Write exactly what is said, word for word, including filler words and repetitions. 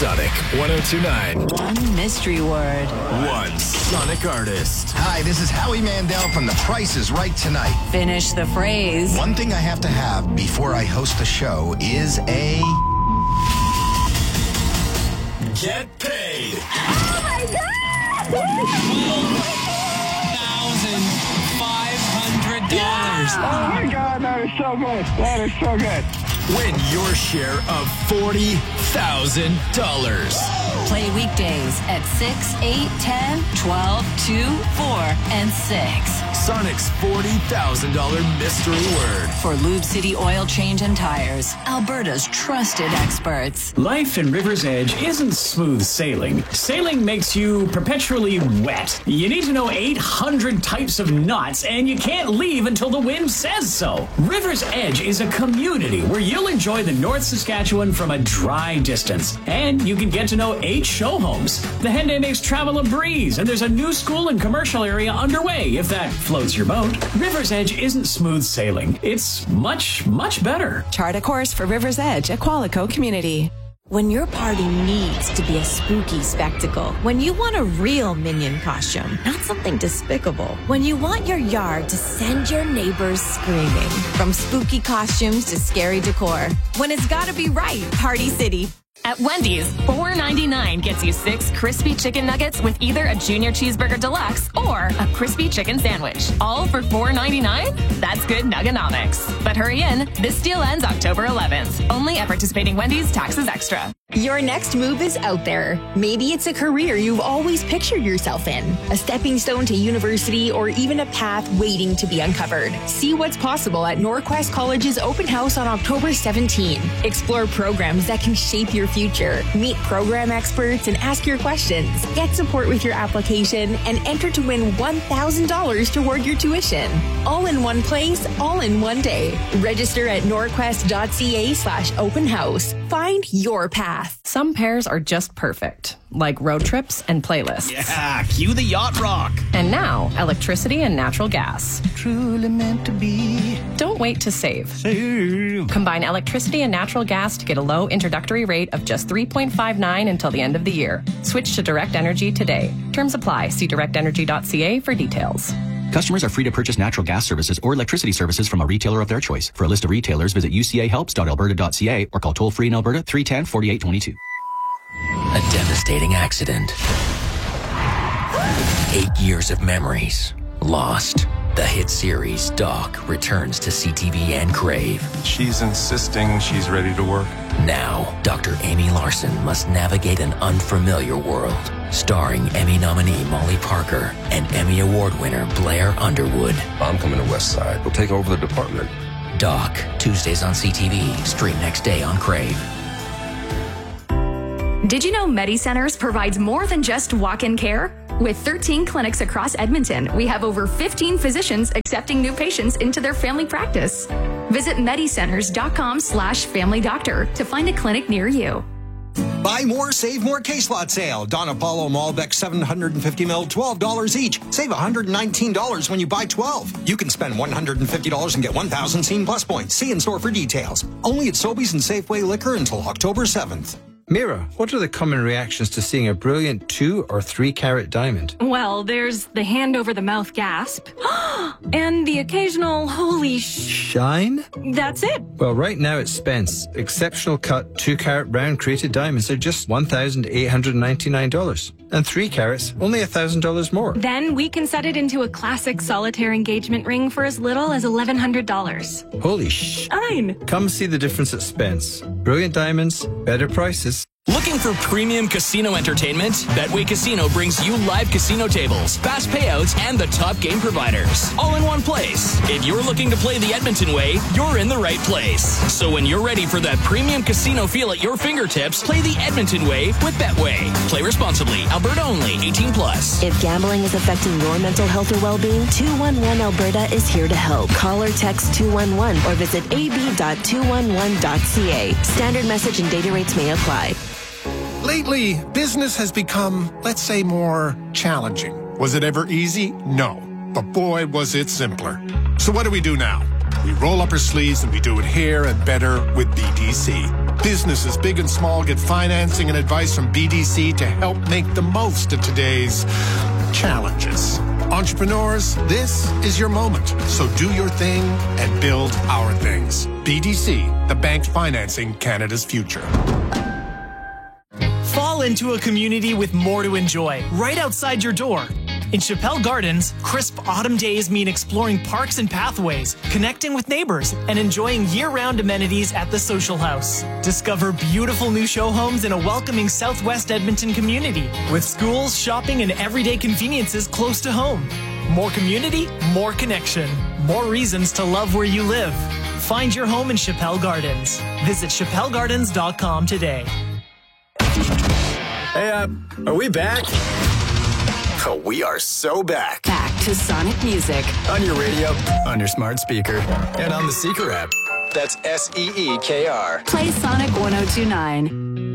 Sonic one oh two point nine. One mystery word. One Sonic artist. Hi, this is Howie Mandel from The Price is Right tonight. Finish the phrase. One thing I have to have before I host the show is a... Get paid. Oh my God! twelve thousand five hundred dollars. Oh my God, that is so good. That is so good. Win your share of forty thousand dollars. Play weekdays at six, eight, ten, twelve, two, four, and six. Sonic's forty thousand dollars mystery word. For Lube City Oil Change and Tires, Alberta's trusted experts. Life in River's Edge isn't smooth sailing. Sailing makes you perpetually wet. You need to know eight hundred types of knots, and you can't leave until the wind says so. River's Edge is a community where you'll enjoy the North Saskatchewan from a dry distance, and you can get to know eight show homes. The Henday makes travel a breeze, and there's a new school and commercial area underway if that floats your boat. River's Edge isn't smooth sailing. It's much, much better. Chart a course for River's Edge, a Qualico community. When your party needs to be a spooky spectacle, when you want a real Minion costume, not something despicable, when you want your yard to send your neighbors screaming, from spooky costumes to scary decor, when it's gotta be right, Party City. At Wendy's, four ninety-nine gets you six crispy chicken nuggets with either a Junior Cheeseburger Deluxe or a crispy chicken sandwich. All for four ninety-nine? That's good nuggonomics. But hurry in, this deal ends October eleventh. Only at participating Wendy's, taxes extra. Your next move is out there. Maybe it's a career you've always pictured yourself in, a stepping stone to university, or even a path waiting to be uncovered. See what's possible at Norquest College's open house on October seventeenth. Explore programs that can shape your future. Meet program experts and ask your questions. Get support with your application and enter to win one thousand dollars toward your tuition. All in one place, all in one day. Register at norquest.ca slash open house. Find your path. Some pairs are just perfect, like road trips and playlists. Yeah, cue the yacht rock. And now, electricity and natural gas. Truly meant to be. Don't wait to save. Save. Combine electricity and natural gas to get a low introductory rate of just three point five nine until the end of the year. Switch to Direct Energy today. Terms apply. See direct energy dot c a for details. Customers are free to purchase natural gas services or electricity services from a retailer of their choice. For a list of retailers, visit u c a helps dot alberta dot c a or call toll-free in Alberta three one zero, four eight two two. A devastating accident. Eight years of memories lost. The hit series Doc returns to C T V and Crave. She's insisting she's ready to work. Now, Doctor Amy Larson must navigate an unfamiliar world. Starring Emmy nominee Molly Parker and Emmy Award winner Blair Underwood. I'm coming to West Side. We'll take over the department. Doc, Tuesdays on C T V. Stream next day on Crave. Did you know MediCenters provides more than just walk-in care? With thirteen clinics across Edmonton, we have over fifteen physicians accepting new patients into their family practice. Visit medicenters.com slash family doctor to find a clinic near you. Buy more, save more case lot sale. Don Apollo Malbec seven hundred fifty milliliters, twelve dollars each. Save one hundred nineteen dollars when you buy twelve. You can spend one hundred fifty dollars and get one thousand Scene Plus points. See in store for details. Only at Sobeys and Safeway Liquor until October seventh. Mira, what are the common reactions to seeing a brilliant two or three carat diamond? Well, there's the hand over the mouth gasp and the occasional holy sh... Shine? That's it. Well, right now at Spence, exceptional cut two carat round crated diamonds are just one thousand eight hundred ninety-nine dollars. And three carats, only one thousand dollars more. Then we can set it into a classic solitaire engagement ring for as little as eleven hundred dollars. Holy sh... Shine. Come see the difference at Spence. Brilliant diamonds, better prices. Looking for premium casino entertainment? Betway Casino brings you live casino tables, fast payouts, and the top game providers, all in one place. If you're looking to play the Edmonton way, you're in the right place. So when you're ready for that premium casino feel at your fingertips, play the Edmonton way with Betway. Play responsibly. Alberta only. eighteen plus. If gambling is affecting your mental health or well-being, two one one Alberta is here to help. Call or text two one one or visit a b dot two one one dot c a. Standard message and data rates may apply. Lately, business has become, let's say, more challenging. Was it ever easy? No. But boy, was it simpler. So what do we do now? We roll up our sleeves and we do it here and better with B D C. Businesses, big and small, get financing and advice from B D C to help make the most of today's challenges. Entrepreneurs, this is your moment. So do your thing and build our things. B D C, the bank financing Canada's future. Fall into a community with more to enjoy right outside your door. In Chappelle Gardens, crisp autumn days mean exploring parks and pathways, connecting with neighbors, and enjoying year-round amenities at the Social House. Discover beautiful new show homes in a welcoming Southwest Edmonton community, with schools, shopping, and everyday conveniences close to home. More community, more connection, more reasons to love where you live. Find your home in Chappelle Gardens. Visit chappelle gardens dot com today. Hey, uh, are we back? Oh, we are so back. Back to Sonic Music. On your radio, on your smart speaker, and on the Seeker app. That's S E E K R. Play Sonic one oh two nine.